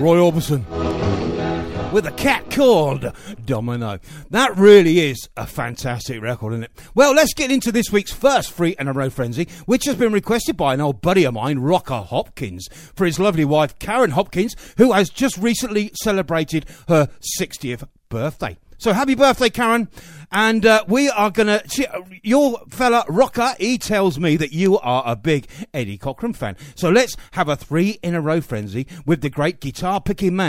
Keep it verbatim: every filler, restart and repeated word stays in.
Roy Orbison with a cat called Domino. That really is a fantastic record, isn't it? Well, let's get into this week's first Three in a Row Frenzy, which has been requested by an old buddy of mine, Rocker Hopkins, for his lovely wife, Karen Hopkins, who has just recently celebrated her sixtieth birthday. So happy birthday, Karen. And uh, we are going to... Your fella, Rocker, he tells me that you are a big Eddie Cochran fan. So let's have a Three in a Row Frenzy with the great guitar-picking man,